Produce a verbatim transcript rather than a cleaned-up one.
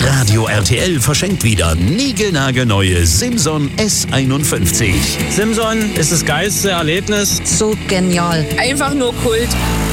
Radio R T L verschenkt wieder niegelnagelneue Simson S einundfünfzig. Simson ist das geilste Erlebnis. So genial. Einfach nur Kult.